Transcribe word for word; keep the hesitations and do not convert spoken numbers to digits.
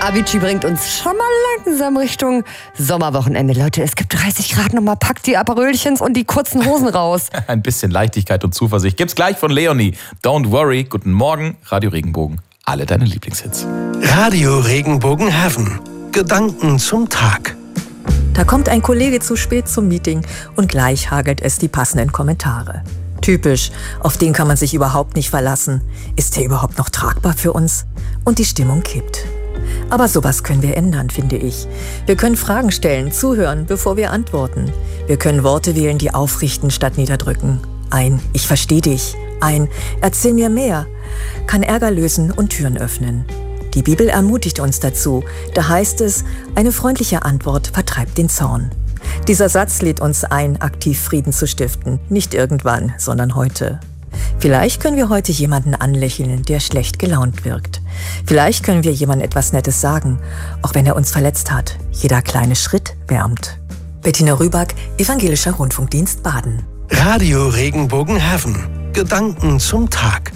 Avicii bringt uns schon mal langsam Richtung Sommerwochenende. Leute, es gibt dreißig Grad, nochmal packt die Aperölchens und die kurzen Hosen raus. Ein bisschen Leichtigkeit und Zuversicht gibt's gleich von Leonie. Don't worry, guten Morgen, Radio Regenbogen. Alle deine Lieblingshits. Radio Regenbogen Heaven. Gedanken zum Tag. Da kommt ein Kollege zu spät zum Meeting und gleich hagelt es die passenden Kommentare. Typisch, auf den kann man sich überhaupt nicht verlassen. Ist der überhaupt noch tragbar für uns? Und die Stimmung kippt. Aber sowas können wir ändern, finde ich. Wir können Fragen stellen, zuhören, bevor wir antworten. Wir können Worte wählen, die aufrichten statt niederdrücken. Ein Ich verstehe dich. Ein Erzähl mir mehr. Kann Ärger lösen und Türen öffnen. Die Bibel ermutigt uns dazu. Da heißt es, eine freundliche Antwort vertreibt den Zorn. Dieser Satz lädt uns ein, aktiv Frieden zu stiften. Nicht irgendwann, sondern heute. Vielleicht können wir heute jemanden anlächeln, der schlecht gelaunt wirkt. Vielleicht können wir jemandem etwas Nettes sagen, auch wenn er uns verletzt hat. Jeder kleine Schritt wärmt. Bettina Rüback, Evangelischer Rundfunkdienst Baden. Radio Regenbogen Heaven. Gedanken zum Tag.